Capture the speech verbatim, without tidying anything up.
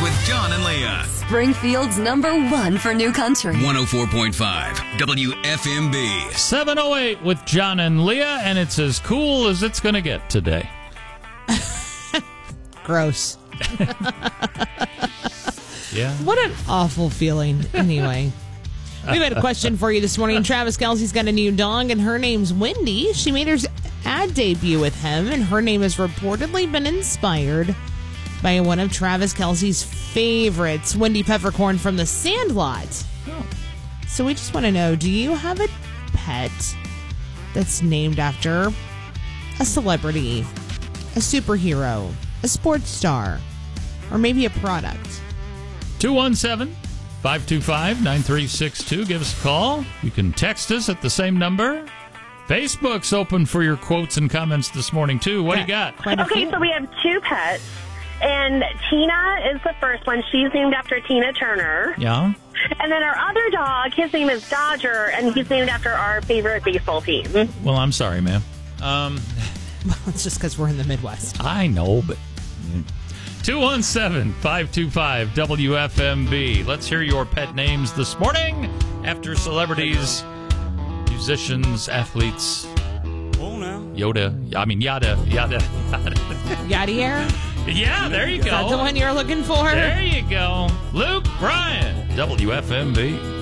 with John and Leah. Springfield's number one for new country. one oh four point five W F M B. seven oh eight with John and Leah, and it's as cool as it's going to get today. Gross. Yeah. What an awful feeling. Anyway. We've had a question for you this morning. Travis Kelce's got a new dog, and her name's Wendy. She made her ad debut with him, and her name has reportedly been inspired by one of Travis Kelce's favorites, Wendy Peppercorn from The Sandlot. Oh. So we just want to know, do you have a pet that's named after a celebrity, a superhero, a sports star, or maybe a product? two one seven, five two five, nine three six two. Give us a call. You can text us at the same number. Facebook's open for your quotes and comments this morning, too. What do you got? Okay, so we have two pets, and Tina is the first one. She's named after Tina Turner. Yeah. And then our other dog, his name is Dodger, and he's named after our favorite baseball team. Well, I'm sorry, ma'am. Um, Well, it's just because we're in the Midwest. I know, but... two one seven, five two five, W F M B. Let's hear your pet names this morning after celebrities, musicians, athletes, Yoda, I mean, yada, yada, yada. Yadier? Yeah, there you go. Is that the one you're looking for? There you go. Luke Bryan, W F M B.